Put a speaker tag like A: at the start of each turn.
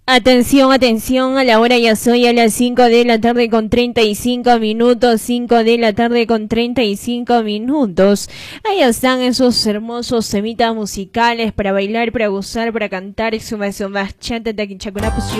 A: Atención, atención, a la hora ya soy a las 5 de la tarde con 35 minutos, 5 de la tarde con 35 minutos. Ahí están esos hermosos semitas musicales para bailar, para gozar, para cantar, suma, bachata, taquinchacuna,